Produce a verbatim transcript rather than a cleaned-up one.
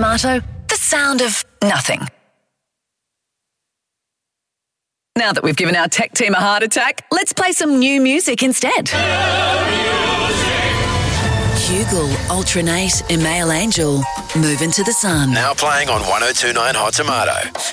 Tomato, the sound of nothing. Now that we've given our tech team a heart attack, let's play some new music instead. Hugel, Ultranate, Email Angel, Move Into the Sun. Now playing on one oh two point nine Hot Tomato.